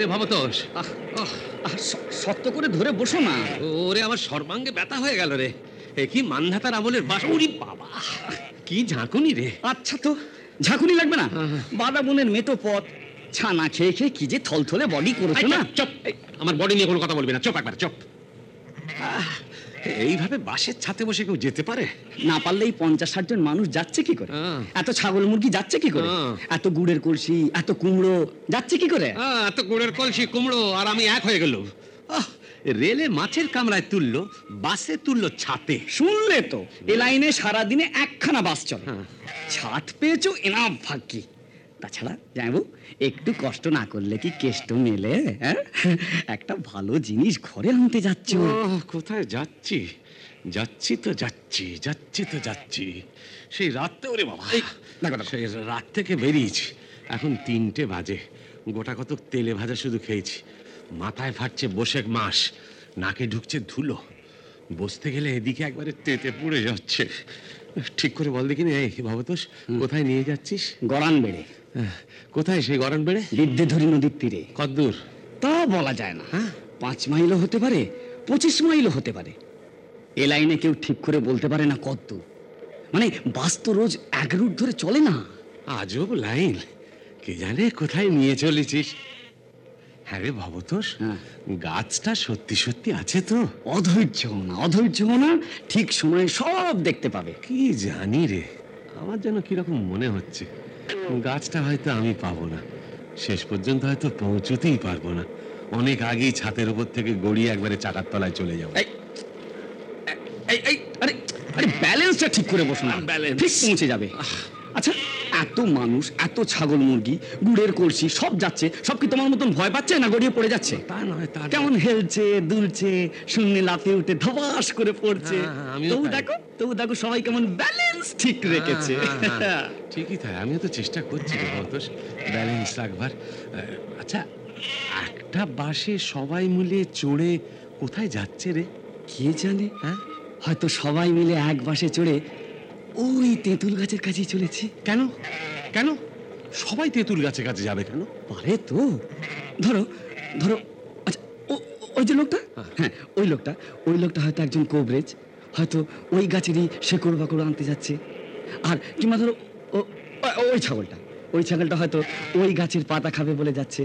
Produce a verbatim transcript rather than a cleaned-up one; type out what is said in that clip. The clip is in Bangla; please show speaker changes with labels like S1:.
S1: ভবতোষ,
S2: আহ, আহ, আহ, স- শক্ত করে ধরে বসো না।
S1: ওরে আমার সর্বাঙ্গে ব্যথা হয়ে গেল রে। এ কি মান্ধাতার আমলের বাস, ওরে বাবা কি ঝাঁকুনি রে।
S2: আচ্ছা তো ঝাঁকুনি লাগবে না?
S1: হ্যাঁ।
S2: বাদা বোনের মেটো পথ, ছানা খেয়ে খেয়ে কি যে থলথলে বডি করেছো না।
S1: চুপ, আমার বডি নিয়ে কোনো কথা বলবি না, চুপ একবার চুপ। আহ, এইভাবে বাসের ছাতে বসে কেউ যেতে পারে?
S2: না পারলে এই পঞ্চাশ ষাট জন মানুষ যাচ্ছে কি করে?
S1: হ্যাঁ।
S2: এত ছাগল মুরগি যাচ্ছে কি করে?
S1: হ্যাঁ।
S2: এত গুড়ের কলসি, এত কুমড়ো যাচ্ছে কি করে?
S1: আহ, এত গুড়ের কলসি কুমড়ো আর আমি এক হয়ে গেল। আহ, রেলে মাছের কামরায় তুললো, বাসে তুললো ছাতে।
S2: শুনলে তো, এ লাইনে সারাদিনে একখানা বাস চলে।
S1: হ্যাঁ।
S2: ছাদ পেয়েছো এনাফ ভাগ্যি। তাছাড়া জানবো, একটু কষ্ট না করলে কি কেষ্ট মেলে? হ্যাঁ, একটা ভালো জিনিস ঘরে আনতে যাচ্ছ।
S1: ওহ, কোথায় যাচ্ছি? যাচ্ছি তো যাচ্ছি, যাচ্ছি তো যাচ্ছি। সেই রাতটা, ওরে বাবা,
S2: এই, দেখো, দেখো।
S1: সেই রাত থেকে বেরিয়েছি, এখন তিনটে বাজে। গোটা কত তেলে ভাজা শুধু খেয়েছি। মাথায় ফাটছে বসেক মাস, নাকে ঢুকছে ধুলো। বসতে গেলে এদিকে একবারে তেতে পুড়ে যাচ্ছে। ঠিক করে বল দেখিনি, এই ভবতোষ, কোথায় নিয়ে যাচ্ছিস?
S2: গড়ান বেড়ে,
S1: আহ, কোথায় সেই গরম বেড়ে?
S2: বিদ্যেধরী নদীর তীরে।
S1: কদ্দূর?
S2: তা বলা যায় না।
S1: হ্যাঁ?
S2: পাঁচ মাইলও হতে পারে, পঁচিশ মাইলও হতে পারে। এ লাইনে কেউ ঠিক করে বলতে পারে না কত। মানে বাস তো রোজ এক রুট ধরে চলে না।
S1: আজব লাইন, কে জানে কোথায় নিয়ে চলেছিস। হ্যাঁ রে ভবতোষ,
S2: হ্যাঁ।
S1: গাছটা সত্যি সত্যি আছে তো?
S2: অধৈর্য হও না, অধৈর্য হও না, ঠিক সময়ে সব দেখতে পাবে।
S1: কি জানি রে, আমার যেন কিরকম মনে হচ্ছে গাছটা হয়তো আমি পাবো না, শেষ পর্যন্ত হয়তো পৌঁছতেই পারবো না। অনেক আগেই ছাতের উপর থেকে গড়িয়ে একবারে চাকার তলায় চলে যাবো।
S2: এই, এই, এই, আরে আরে ব্যালেন্সটা ঠিক করে বসো না,
S1: ব্যালেন্স।
S2: ঠিক পৌঁছে যাবে। আচ্ছা, এত মানুষ, এত ছাগল মুরগি, গুড়ের কলসি সব যাচ্ছে, সব কি তোমার মতন ভয় পাচ্ছে না গড়িয়ে পড়ে যাচ্ছে?
S1: তা নয়, তা
S2: কেমন হেলছে, দুলছে, শূন্যে লাফিয়ে উঠে ধবাস করে পড়ছে।
S1: হ্যাঁ, হ্যাঁ, আমিও
S2: তবু
S1: তাই।
S2: দেখো, তবু দেখো সবাই কেমন ব্যালেন্স ঠিক রেখেছে।
S1: হ্যাঁ, হ্যাঁ, হ্যাঁ, ঠিকই তাই, আমিও তো চেষ্টা করছি রে ভবতোষ, ব্যালেন্স রাখবার। আহ, আচ্ছা, একটা বাসে সবাই মিলে চড়ে কোথায় যাচ্ছে রে?
S2: কে জানে,
S1: হ্যাঁ?
S2: হয়তো সবাই মিলে এক বাসে চড়ে ওই তেঁতুল গাছের কাছেই চলেছি।
S1: কেন কেন সবাই তেঁতুল গাছের কাছে যাবে কেন?
S2: পারে তো। ধরো ধরো আচ্ছা, ও- ও- ওই যে লোকটা, হ্যাঁ ওই লোকটা, ওই লোকটা হয়তো একজন কোবরেজ, হয়তো ওই গাছেরই শেকড় বাকড় আনতে যাচ্ছে। আর কিংবা ধরো ও- ও- ওই ছাগলটা, ওই ছাগলটা হয়তো ওই গাছের পাতা খাবে বলে যাচ্ছে।